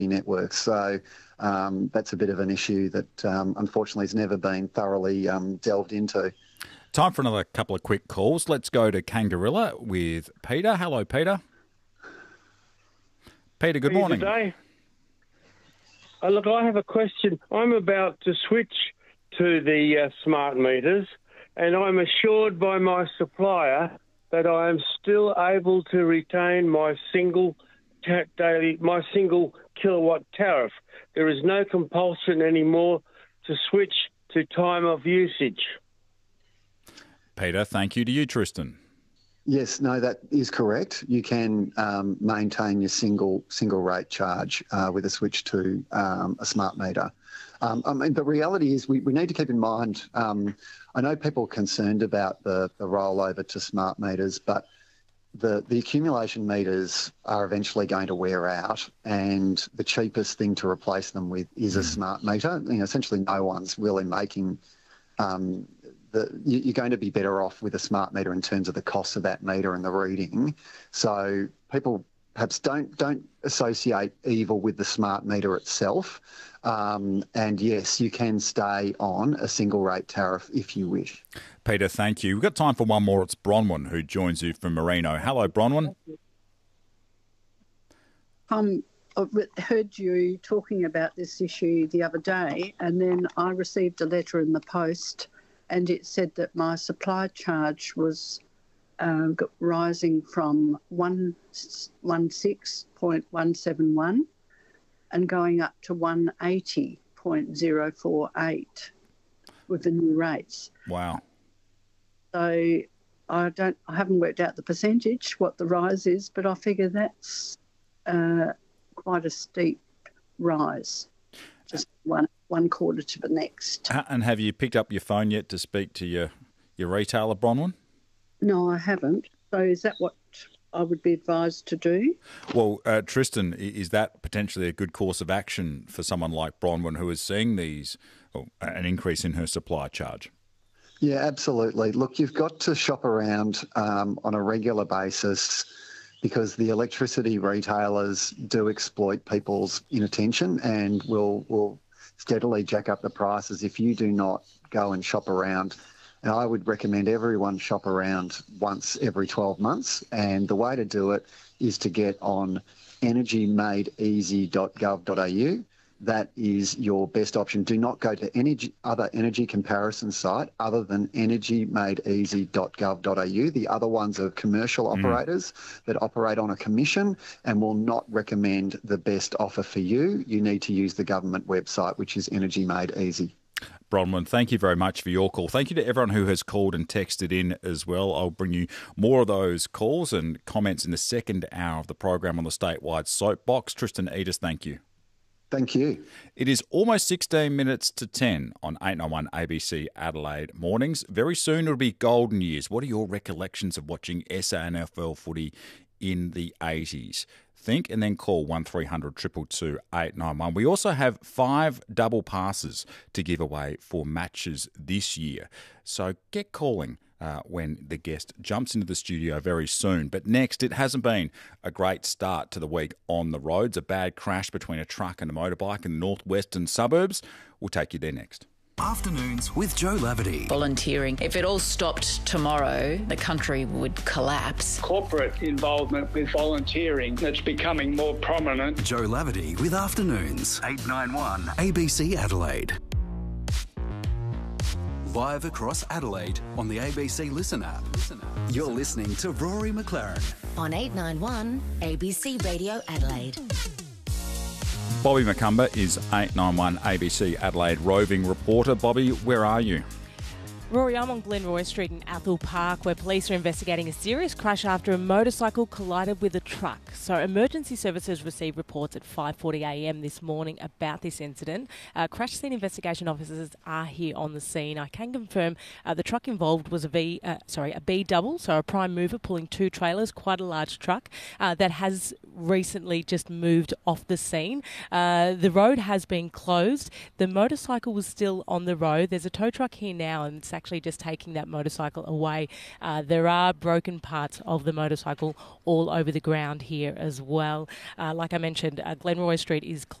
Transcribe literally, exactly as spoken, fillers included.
networks. So um, that's a bit of an issue that um, unfortunately has never been thoroughly um, delved into. Time for another couple of quick calls. Let's go to Kangarilla with Peter. Hello, Peter. Peter, good morning. Today. Uh, look, I have a question. I'm about to switch to the uh, smart meters, and I'm assured by my supplier that I am still able to retain my single ta- daily, my single kilowatt tariff. There is no compulsion anymore to switch to time of usage. Peter, thank you. To you, Tristan. Yes, no, that is correct. You can um, maintain your single single rate charge uh, with a switch to um, a smart meter. Um, I mean, the reality is we, we need to keep in mind, um, I know people are concerned about the, the rollover to smart meters, but the, the accumulation meters are eventually going to wear out, and the cheapest thing to replace them with is a smart meter. You know, essentially no one's really making... Um, The, you're going to be better off with a smart meter in terms of the cost of that meter and the reading. So people perhaps don't don't associate evil with the smart meter itself. Um, and yes, you can stay on a single rate tariff if you wish. Peter, thank you. We've got time for one more. It's Bronwyn who joins you from Merino. Hello, Bronwyn. Um, I heard you talking about this issue the other day, and then I received a letter in the post, and it said that my supply charge was uh, rising from one sixteen point one seven one and going up to one eighty point zero four eight with the new rates. Wow. So I don't, I haven't worked out the percentage, what the rise is, but I figure that's uh, quite a steep rise, just one. one quarter to the next. And have you picked up your phone yet to speak to your, your retailer, Bronwyn? No, I haven't. So is that what I would be advised to do? Well, uh, Tristan, is that potentially a good course of action for someone like Bronwyn who is seeing these, well, an increase in her supply charge? Yeah, absolutely. Look, you've got to shop around um, on a regular basis, because the electricity retailers do exploit people's inattention and will will steadily jack up the prices if you do not go and shop around. And I would recommend everyone shop around once every twelve months. And the way to do it is to get on energy made easy dot gov dot a u. That is your best option. Do not go to any other energy comparison site other than energy made easy dot gov dot a u. The other ones are commercial mm. operators that operate on a commission and will not recommend the best offer for you. You need to use the government website, which is Energy Made Easy. Bronwyn, thank you very much for your call. Thank you to everyone who has called and texted in as well. I'll bring you more of those calls and comments in the second hour of the program on the statewide soapbox. Tristan Edis, thank you. Thank you. It is almost sixteen minutes to ten on eight ninety-one A B C Adelaide Mornings. Very soon it'll be golden years. What are your recollections of watching S A N F L footy in the eighties? Think and then call one three hundred two two two eight nine one. We also have five double passes to give away for matches this year. So get calling uh, when the guest jumps into the studio very soon. But next, it hasn't been a great start to the week on the roads. A bad crash between a truck and a motorbike in the northwestern suburbs. We'll take you there next. Afternoons with Joe Laverty. Volunteering. If it all stopped tomorrow, the country would collapse. Corporate involvement with volunteering that's becoming more prominent. Joe Laverty with Afternoons. eight ninety-one A B C Adelaide. Live across Adelaide on the A B C Listen app. You're listening to Rory McLaren. On eight ninety-one A B C Radio Adelaide. Bobby McCumber is eight ninety-one A B C Adelaide roving reporter. Bobby, where are you? Rory, I'm on Glenroy Street in Athol Park, where police are investigating a serious crash after a motorcycle collided with a truck. So emergency services received reports at five forty a m this morning about this incident. Uh, crash scene investigation officers are here on the scene. I can confirm uh, the truck involved was a V, uh, sorry, a B double, so a prime mover pulling two trailers, quite a large truck uh, that has recently just moved off the scene. Uh, the road has been closed. The motorcycle was still on the road. There's a tow truck here now, and it's actually just taking that motorcycle away. Uh, there are broken parts of the motorcycle all over the ground here as well. Uh, like I mentioned, uh, Glenroy Street is